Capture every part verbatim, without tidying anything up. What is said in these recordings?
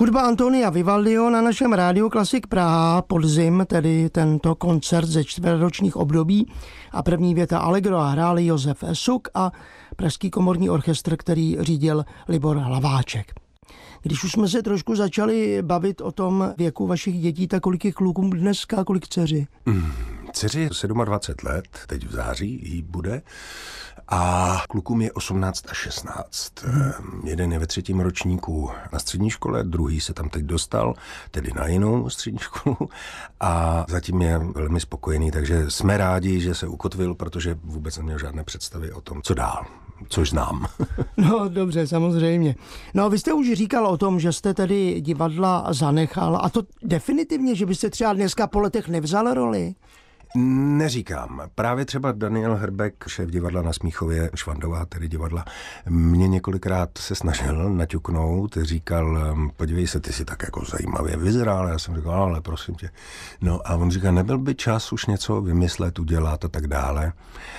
Hudba Antonia Vivaldiho na našem rádiu Klasik Praha, podzim, tedy tento koncert ze čtvrtročních období a první věta Allegro a hráli Josef Suk a Pražský komorní orchestr, který řídil Libor Hlaváček. Když už jsme se trošku začali bavit o tom věku vašich dětí, tak kolik je klukům dneska, kolik dceři? Mm, dceři je dvacet sedm let, teď v září jí bude, a klukům je osmnáct a šestnáct. Hmm. Jeden je ve třetím ročníku na střední škole, druhý se tam teď dostal, tedy na jinou střední školu, a zatím je velmi spokojený, takže jsme rádi, že se ukotvil, protože vůbec neměl žádné představy o tom, co dál. Což znám. No dobře, samozřejmě. No vy jste už říkal o tom, že jste tedy divadla zanechal, a to definitivně, že byste třeba dneska po letech nevzal roli? Neříkám. Právě třeba Daniel Hrbek, šéf divadla na Smíchově, Švandová, tedy divadla, mě několikrát se snažil naťuknout, říkal, podívej se, ty si tak jako zajímavě vyzeral, já jsem říkal, ale prosím tě. No a on říká, nebyl by čas už něco vymyslet, udělat a tak dále.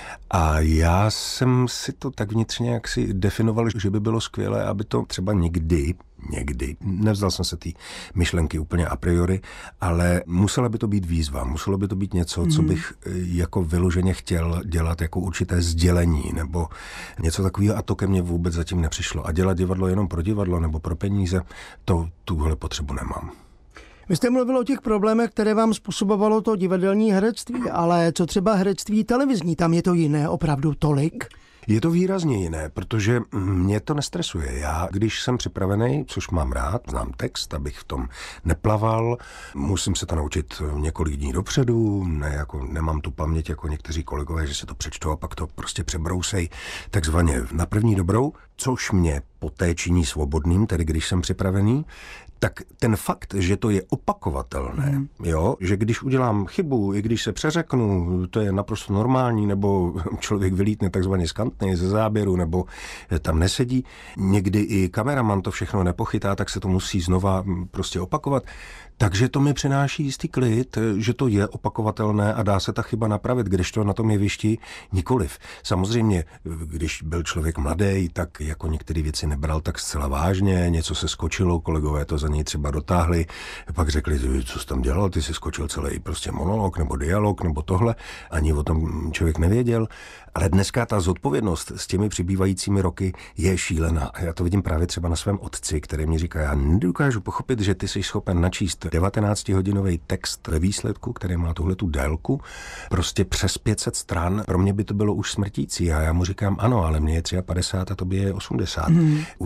A já jsem si to tak vnitřně jaksi definoval, že by bylo skvělé, aby to třeba někdy, někdy, nevzdal jsem se té myšlenky úplně a priori, ale musela by to být výzva, muselo by to být něco, co bych jako vyloženě chtěl dělat jako určité sdělení nebo něco takového, a to ke mně vůbec zatím nepřišlo. A dělat divadlo jenom pro divadlo nebo pro peníze, to tuhle potřebu nemám. Vy jste mluvil o těch problémech, které vám způsobovalo to divadelní herectví, ale co třeba herectví televizní, tam je to jiné opravdu tolik? Je to výrazně jiné, protože mě to nestresuje. Já, když jsem připravený, což mám rád, znám text, abych v tom neplaval, musím se to naučit několik dní dopředu, ne, jako, nemám tu paměť jako někteří kolegové, že si to přečtou a pak to prostě přebrousej takzvaně na první dobrou, což mě poté činí svobodným, tedy když jsem připravený, tak ten fakt, že to je opakovatelné, mm. jo, že když udělám chybu, i když se přeřeknu, to je naprosto normální, nebo člověk vylítne takzvaně skantnej ze záběru, nebo tam nesedí, někdy i kameraman to všechno nepochytá, tak se to musí znova prostě opakovat. Takže to mi přináší jistý klid, že to je opakovatelné a dá se ta chyba napravit, kdežto na tom jevišti nikoliv. Samozřejmě, když byl člověk mladý, tak jako některé věci nebral tak zcela vážně, něco se skočilo, kolegové to za něj třeba dotáhli, pak řekli, co jsi tam dělal, ty jsi skočil celý prostě monolog nebo dialog nebo tohle, ani o tom člověk nevěděl. Ale dneska ta zodpovědnost s těmi přibývajícími roky je šílená. A já to vidím právě třeba na svém otci, který mi říká, já nedokážu pochopit, že ty jsi schopen načíst devatenáctihodinový text ve výsledku, který má tuhletu délku, prostě přes pět set stran. Pro mě by to bylo už smrtící. A já mu říkám, ano, ale mě je padesát tři a tobě je osmdesát. Hmm.